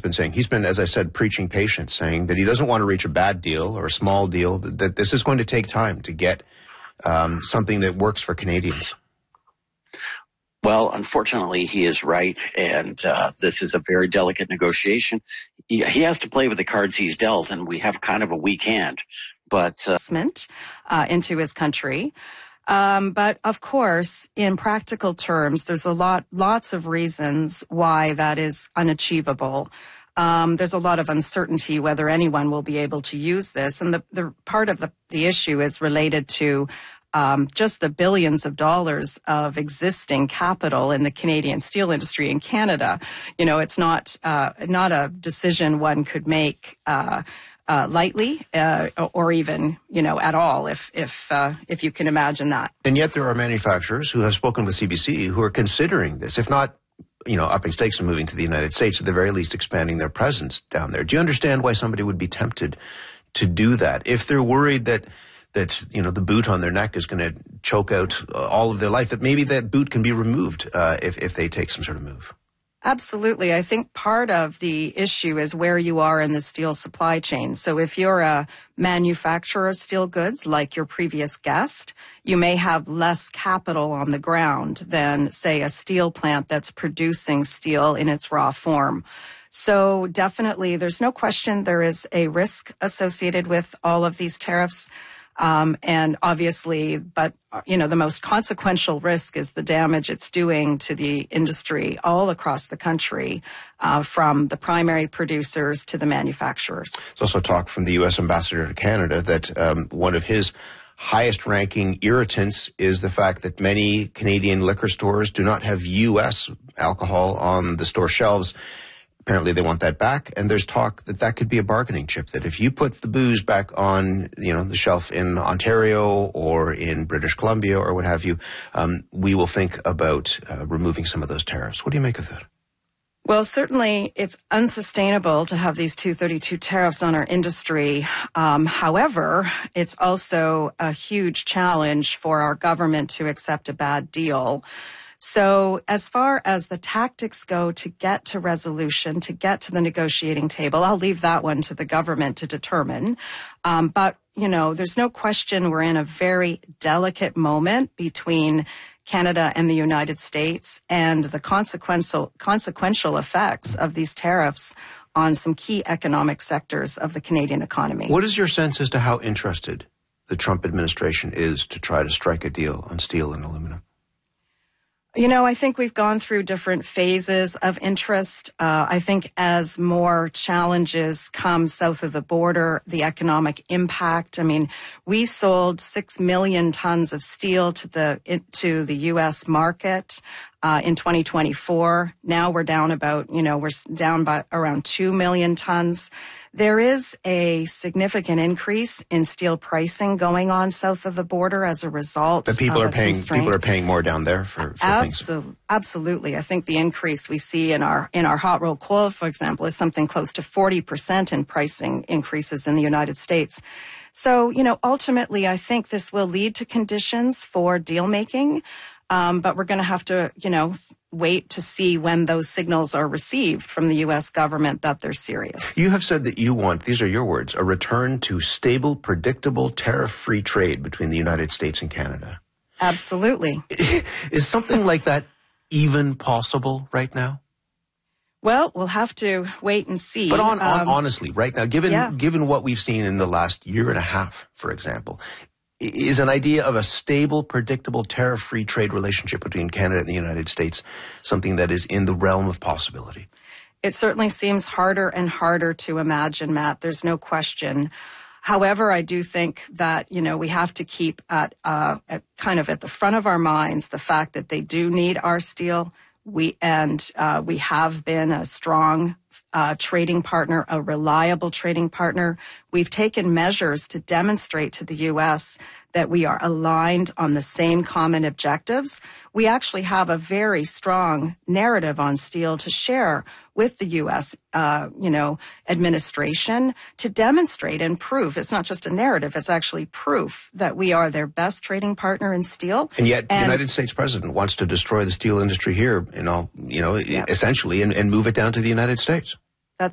been saying? He's been, as I said, preaching patience, saying that he doesn't want to reach a bad deal or a small deal, that this is going to take time to get something that works for Canadians. Well, unfortunately, he is right, and this is a very delicate negotiation. He has to play with the cards he's dealt, and we have kind of a weak hand. But into his country. But of course, in practical terms, there's lots of reasons why that is unachievable. There's a lot of uncertainty whether anyone will be able to use this. And the part of the issue is related to just the billions of dollars of existing capital in the Canadian steel industry in Canada. You know, it's not a decision one could make lightly, or even, you know, at all, if you can imagine that. And yet there are manufacturers who have spoken with CBC who are considering this, if not, you know, upping stakes and moving to the United States, at the very least expanding their presence down there. Do you understand why somebody would be tempted to do that if they're worried that you know, the boot on their neck is going to choke out all of their life, that maybe that boot can be removed if they take some sort of move? Absolutely. I think part of the issue is where you are in the steel supply chain. So if you're a manufacturer of steel goods, like your previous guest, you may have less capital on the ground than, say, a steel plant that's producing steel in its raw form. So definitely, there's no question there is a risk associated with all of these tariffs. And obviously, but, you know, the most consequential risk is the damage it's doing to the industry all across the country, from the primary producers to the manufacturers. There's also talk from the U.S. ambassador to Canada that one of his highest-ranking irritants is the fact that many Canadian liquor stores do not have U.S. alcohol on the store shelves. Apparently they want that back, and there's talk that could be a bargaining chip, that if you put the booze back on, you know, the shelf in Ontario or in British Columbia or what have you, we will think about removing some of those tariffs. What do you make of that? Well, certainly it's unsustainable to have these 232 tariffs on our industry. However, it's also a huge challenge for our government to accept a bad deal. So as far as the tactics go to get to resolution, to get to the negotiating table, I'll leave that one to the government to determine. But, you know, there's no question we're in a very delicate moment between Canada and the United States and the consequential effects of these tariffs on some key economic sectors of the Canadian economy. What is your sense as to how interested the Trump administration is to try to strike a deal on steel and aluminum? You know, I think we've gone through different phases of interest. I think as more challenges come south of the border, the economic impact. I mean, we sold 6 million tons of steel to the U.S. market in 2024. Now we're down we're down by around 2 million tons. There is a significant increase in steel pricing going on south of the border as a result. But people are paying more down there for things. Absolutely. I think the increase we see in our hot rolled coil, for example, is something close to 40% in pricing increases in the United States. So, you know, ultimately, I think this will lead to conditions for deal making. But we're going to have to, you know, wait to see when those signals are received from the U.S. government that they're serious. You have said that you want, these are your words, a return to stable, predictable, tariff-free trade between the United States and Canada. Absolutely. Is something like that even possible right now? Well, we'll have to wait and see. But honestly, right now, given what we've seen in the last year and a half, for example, is an idea of a stable, predictable, tariff-free trade relationship between Canada and the United States something that is in the realm of possibility? It certainly seems harder and harder to imagine, Matt. There's no question. However, I do think that, you know, we have to keep at the front of our minds the fact that they do need our steel. We have been a strong trading partner, a reliable trading partner. We've taken measures to demonstrate to the U.S. that we are aligned on the same common objectives. We actually have a very strong narrative on steel to share with the U.S. Administration to demonstrate and prove. It's not just a narrative; it's actually proof that we are their best trading partner in steel. And yet, the United States president wants to destroy the steel industry here, essentially, and move it down to the United States.